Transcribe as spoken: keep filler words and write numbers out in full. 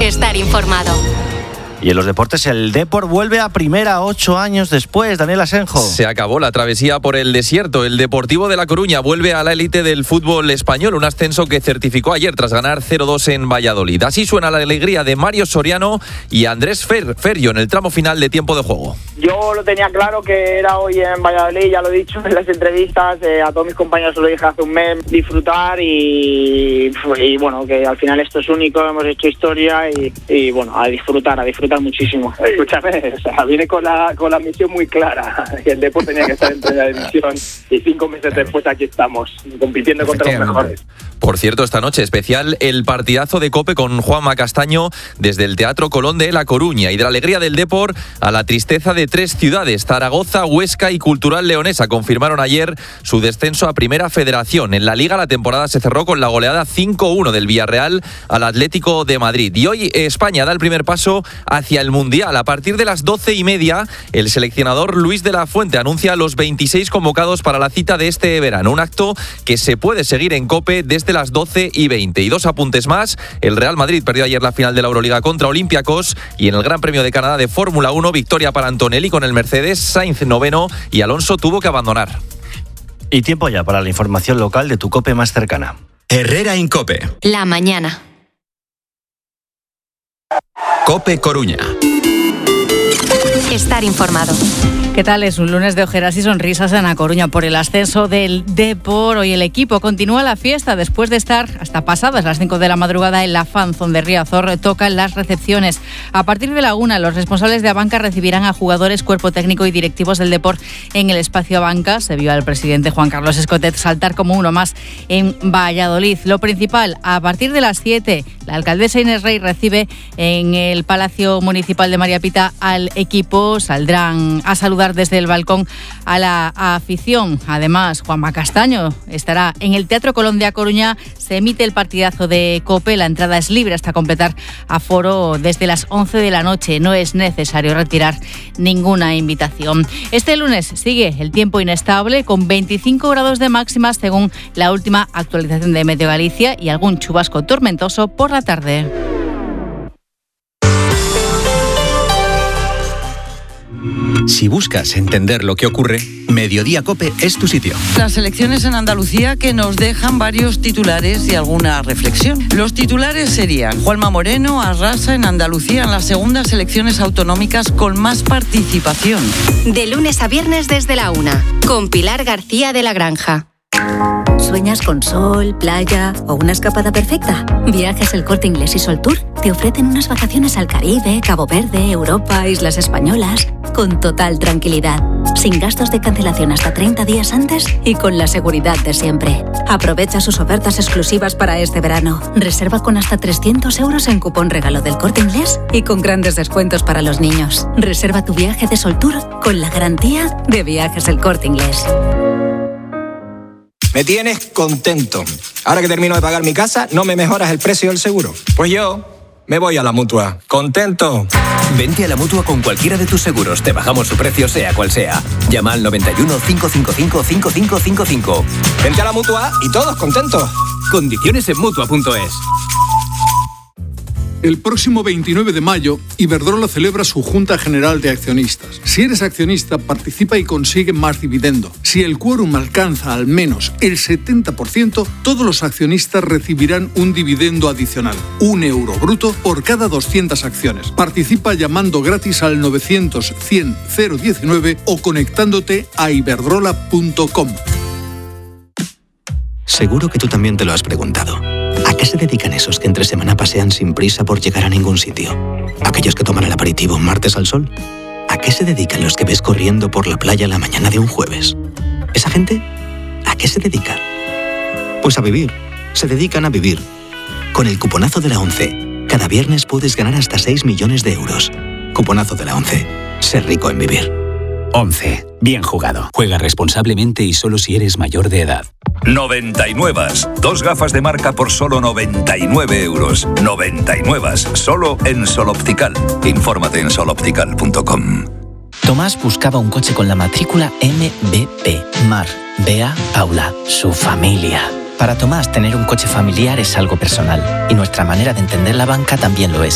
Estar informado. Y en los deportes, el Depor vuelve a primera ocho años después. Daniel Asenjo. Se acabó la travesía por el desierto. El Deportivo de La Coruña vuelve a la élite del fútbol español, un ascenso que certificó ayer tras ganar cero dos en Valladolid. Así suena la alegría de Mario Soriano y Andrés Fer, Ferrio en el tramo final de tiempo de juego. Yo lo tenía claro que era hoy en Valladolid, ya lo he dicho en las entrevistas, eh, a todos mis compañeros se lo dije hace un mes, disfrutar y, y bueno, que al final esto es único, hemos hecho historia y, y bueno, a disfrutar, a disfrutar muchísimo. Escúchame, o sea, viene con la con la misión muy clara. El Depor tenía que estar en primera división y cinco meses después aquí estamos, compitiendo contra los mejores. Por cierto, esta noche especial el partidazo de COPE con Juanma Castaño desde el Teatro Colón de La Coruña, y de la alegría del Depor a la tristeza de tres ciudades, Zaragoza, Huesca y Cultural Leonesa, confirmaron ayer su descenso a Primera Federación. En la Liga la temporada se cerró con la goleada cinco uno del Villarreal al Atlético de Madrid, y hoy España da el primer paso hacia el Mundial. A partir de las doce y media, el seleccionador Luis de la Fuente anuncia a los veintiséis convocados para la cita de este verano, un acto que se puede seguir en COPE desde las doce y veinte. Y dos apuntes más: el Real Madrid perdió ayer la final de la Euroliga contra Olympiacos, y en el Gran Premio de Canadá de Fórmula uno, victoria para Antonelli con el Mercedes, Sainz noveno y Alonso tuvo que abandonar. Y tiempo ya para la información local de tu COPE más cercana. Herrera en COPE. La mañana. COPE Coruña. Estar informado. ¿Qué tal? Es un lunes de ojeras y sonrisas en A Coruña por el ascenso del Depor. Hoy el equipo continúa la fiesta después de estar hasta pasadas las cinco de la madrugada en la Fanzone de Riazor. Tocan las recepciones. A partir de la una, los responsables de Abanca recibirán a jugadores, cuerpo técnico y directivos del Depor en el espacio Abanca. Se vio al presidente Juan Carlos Escotet saltar como uno más en Valladolid. Lo principal, a partir de las siete, la alcaldesa Inés Rey recibe en el Palacio Municipal de María Pita al equipo. Saldrán a saludar desde el balcón a la afición. Además, Juanma Castaño estará en el Teatro Colón de A Coruña. Se emite el partidazo de COPE. La entrada es libre hasta completar aforo desde las once de la noche. No es necesario retirar ninguna invitación. Este lunes sigue el tiempo inestable con veinticinco grados de máximas según la última actualización de Meteo Galicia, y algún chubasco tormentoso por la tarde. Si buscas entender lo que ocurre, Mediodía COPE es tu sitio. Las elecciones en Andalucía que nos dejan varios titulares y alguna reflexión. Los titulares serían: Juanma Moreno arrasa en Andalucía en las segundas elecciones autonómicas con más participación. De lunes a viernes desde la una, con Pilar García de la Granja. ¿Sueñas con sol, playa o una escapada perfecta? Viajes El Corte Inglés y Sol Tour te ofrecen unas vacaciones al Caribe, Cabo Verde, Europa, Islas Españolas, con total tranquilidad, sin gastos de cancelación hasta treinta días antes y con la seguridad de siempre. Aprovecha sus ofertas exclusivas para este verano. Reserva con hasta trescientos euros en cupón regalo del Corte Inglés y con grandes descuentos para los niños. Reserva tu viaje de Sol Tour con la garantía de Viajes El Corte Inglés. Me tienes contento. Ahora que termino de pagar mi casa, ¿no me mejoras el precio del seguro? Pues yo me voy a la Mutua. ¿Contento? Vente a la Mutua con cualquiera de tus seguros. Te bajamos su precio, sea cual sea. Llama al noventa y uno, cinco cinco cinco, cinco cinco cinco cinco. Vente a la Mutua y todos contentos. Condiciones en Mutua punto es. El próximo veintinueve de mayo, Iberdrola celebra su Junta General de Accionistas. Si eres accionista, participa y consigue más dividendo. Si el quórum alcanza al menos el setenta por ciento, todos los accionistas recibirán un dividendo adicional, un euro bruto por cada doscientas acciones. Participa llamando gratis al novecientos, cien, cero diecinueve o conectándote a iberdrola punto com. Seguro que tú también te lo has preguntado. ¿A qué se dedican esos que entre semana pasean sin prisa por llegar a ningún sitio? ¿Aquellos que toman el aperitivo un martes al sol? ¿A qué se dedican los que ves corriendo por la playa la mañana de un jueves? ¿Esa gente? ¿A qué se dedica? Pues a vivir. Se dedican a vivir. Con el cuponazo de la ONCE, cada viernes puedes ganar hasta seis millones de euros. Cuponazo de la ONCE. Ser rico en vivir. ONCE. Bien jugado. Juega responsablemente y solo si eres mayor de edad. noventa y nueve. Dos gafas de marca por solo noventa y nueve euros. noventa y nueve. Solo en Sol Optical. Infórmate en sol optical punto com. Tomás buscaba un coche con la matrícula M B P. Mar, Bea, Paula, su familia. Para Tomás, tener un coche familiar es algo personal. Y nuestra manera de entender la banca también lo es.